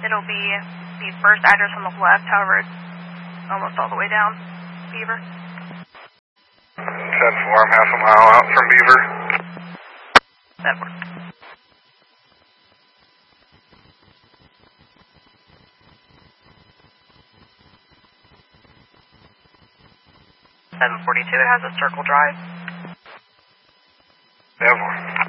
It'll be the first address on the left, however, it's almost all the way down Beaver. 10-4, I'm half a mile out from Beaver. That works. it has a circle drive. 10-4.